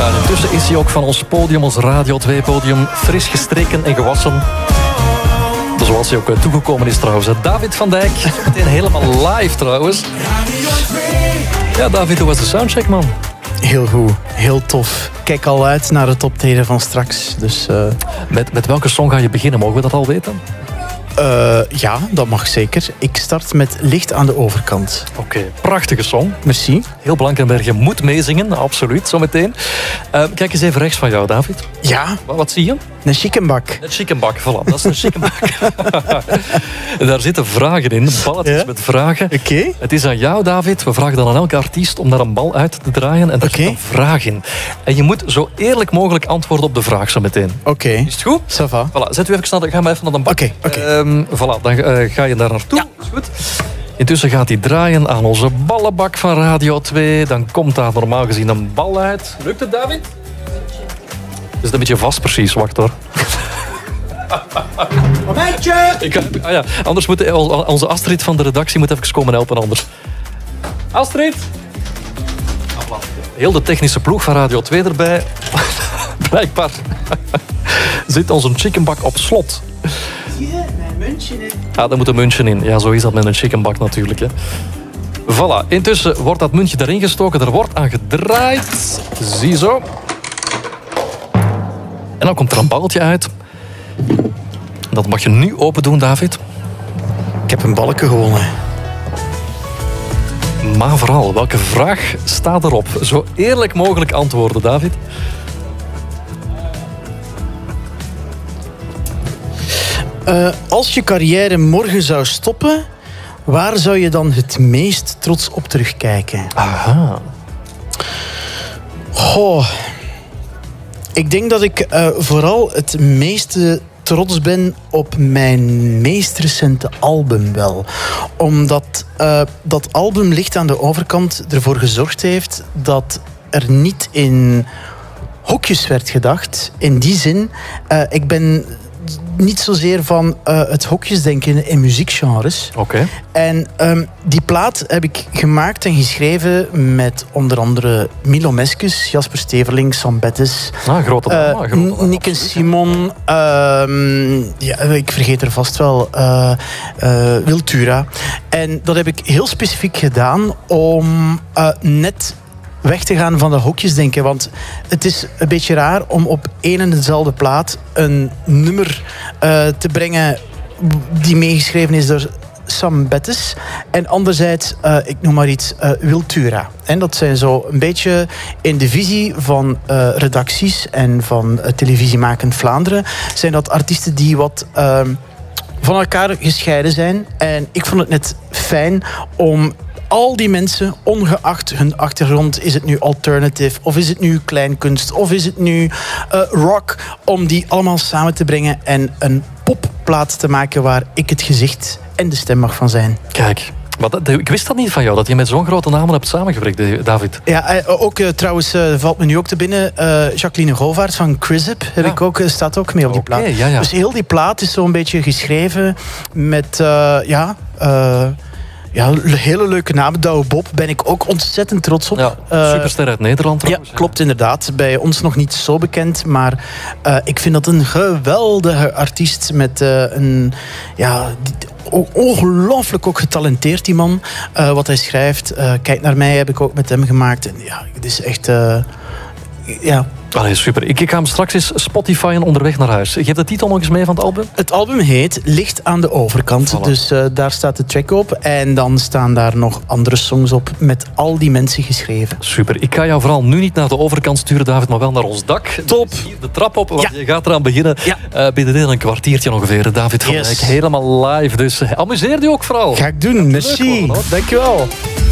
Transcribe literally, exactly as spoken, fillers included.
Ja, intussen is hij ook van ons podium, ons Radio twee podium, fris gestreken en gewassen. Zoals hij ook toegekomen is trouwens. David van Dijk, meteen helemaal live trouwens. Ja, David, hoe was de soundcheck, man? Heel goed, heel tof. Kijk al uit naar het optreden van straks. Dus, uh... met, met welke song ga je beginnen? Mogen we dat al weten? Uh, ja, dat mag zeker. Ik start met Licht aan de overkant. Oké, okay, prachtige song. Merci. Heel Blankenbergen moet meezingen, absoluut, zometeen. Uh, kijk eens even rechts van jou, David. Ja. Wat, wat zie je? Een chickenbak. Een chickenbak, voilà. Dat is een chickenbak. Daar zitten vragen in, balletjes ja? met vragen. Oké. Okay. Het is aan jou, David. We vragen dan aan elke artiest om daar een bal uit te draaien. En daar okay. zit een vraag in. En je moet zo eerlijk mogelijk antwoorden op de vraag zo meteen. Oké. Okay. Is het goed? Ça va. Voilà, zet u even snel, ga maar even naar de bak. Oké. Okay. Okay. Um, voilà, dan uh, ga je daar naartoe. Ja. Is goed. Intussen gaat hij draaien aan onze ballenbak van Radio twee. Dan komt daar normaal gezien een bal uit. Lukt het, David? Het is een beetje vast precies, wacht hoor. Momentje! Ik, ah ja, anders moet onze Astrid van de redactie moet even komen helpen anders. Astrid! Heel de technische ploeg van Radio twee erbij. Blijkbaar zit onze chickenbak op slot. Zie je, mijn muntje in. Ah, daar moet een muntje in. Ja, zo is dat met een chickenbak natuurlijk. Hè. Voilà, intussen wordt dat muntje erin gestoken. Er wordt aan gedraaid. Ziezo. En dan komt er een balletje uit. Dat mag je nu open doen, David. Ik heb een balken gewonnen. Maar vooral, welke vraag staat erop? Zo eerlijk mogelijk antwoorden, David. Uh, als je carrière morgen zou stoppen, waar zou je dan het meest trots op terugkijken? Aha. Goh. Ik denk dat ik uh, vooral het meeste trots ben op mijn meest recente album wel. Omdat uh, dat album Licht aan de overkant ervoor gezorgd heeft dat er niet in hokjes werd gedacht. In die zin, uh, ik ben niet zozeer van uh, het hokjesdenken in muziekgenres. Oké. Okay. En um, die plaat heb ik gemaakt en geschreven met onder andere Milo Meskes, Jasper Steverling, Sam Bettes, ah, grote naam, uh, Nick en Simon, uh, ja, ik vergeet er vast wel, uh, uh, Wiltura. En dat heb ik heel specifiek gedaan om uh, net weg te gaan van de hokjesdenken. Want het is een beetje raar om op één en dezelfde plaat een nummer uh, te brengen die meegeschreven is door Sam Bettes. En anderzijds, uh, ik noem maar iets, uh, Wiltura. En dat zijn zo een beetje in de visie van uh, redacties en van uh, televisiemakend Vlaanderen, zijn dat artiesten die wat Uh, van elkaar gescheiden zijn. En ik vond het net fijn om al die mensen, ongeacht hun achtergrond, is het nu alternative, of is het nu kleinkunst, of is het nu uh, rock, om die allemaal samen te brengen en een popplaat te maken waar ik het gezicht en de stem mag van zijn. Kijk. Maar dat, ik wist dat niet van jou, dat je met zo'n grote namen hebt samengewerkt, David. Ja, ook uh, trouwens uh, valt me nu ook te binnen. Uh, Jacqueline Govaert van Crisip heb ja. ik ook, uh, staat ook mee op die plaat. Okay, ja, ja. Dus heel die plaat is zo'n beetje geschreven met uh, ja, uh, ja, hele leuke namen. Douwe Bob ben ik ook ontzettend trots op. Ja, superster uit Nederland trouwens. Ja, klopt inderdaad. Bij ons nog niet zo bekend, maar uh, ik vind dat een geweldige artiest met uh, een ja. Die, ongelooflijk ook getalenteerd, die man. Uh, wat hij schrijft. Uh, Kijk naar mij heb ik ook met hem gemaakt. En ja, het is echt Uh, ja. Allee, super. Ik, ik ga hem straks eens Spotifyen onderweg naar huis. Geef de titel nog eens mee van het album. Het album heet Licht aan de overkant. Voilà. Dus uh, daar staat de track op. En dan staan daar nog andere songs op met al die mensen geschreven. Super. Ik ga jou vooral nu niet naar de overkant sturen, David, maar wel naar ons dak. Top. Hier de trap op, want ja. je gaat eraan beginnen. Ja. Uh, binnen een kwartiertje ongeveer. David van Dijk, yes. Helemaal live. Dus amuseer je ook vooral. Ga ik doen. Merci. Dankjewel.